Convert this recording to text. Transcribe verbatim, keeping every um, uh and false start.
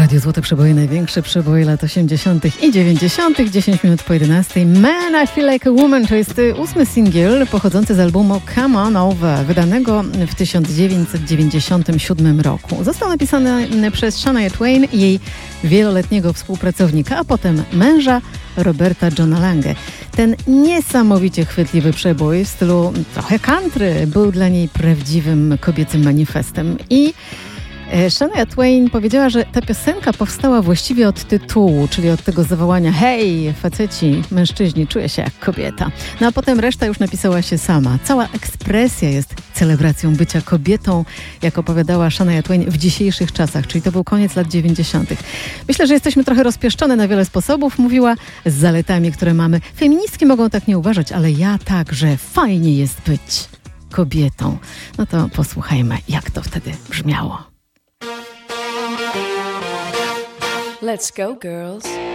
Radio Złote Przeboje, największe przeboje lat osiemdziesiątych i dziewięćdziesiątych, dziesięć minut po jedenastej. Man, I Feel Like a Woman to jest ósmy singiel pochodzący z albumu Come On Over, wydanego w tysiąc dziewięćset dziewięćdziesiątym siódmym roku. Został napisany przez Shania Twain i jej wieloletniego współpracownika, a potem męża Roberta Johna Lange. Ten niesamowicie chwytliwy przebój w stylu trochę country był dla niej prawdziwym kobiecym manifestem. I Shania Twain powiedziała, że ta piosenka powstała właściwie od tytułu, czyli od tego zawołania: hej, faceci, mężczyźni, czuję się jak kobieta. No a potem reszta już napisała się sama. Cała ekspresja jest celebracją bycia kobietą, jak opowiadała Shania Twain w dzisiejszych czasach, czyli to był koniec lat dziewięćdziesiątych. Myślę, że jesteśmy trochę rozpieszczone na wiele sposobów, mówiła, z zaletami, które mamy. Feministki mogą tak nie uważać, ale ja tak, że fajnie jest być kobietą. No to posłuchajmy, jak to wtedy brzmiało. Let's go, girls.